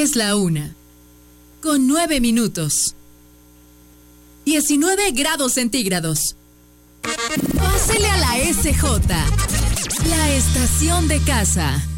Es la 1:09. 19 grados centígrados. Pásele a la SJ, la estación de casa.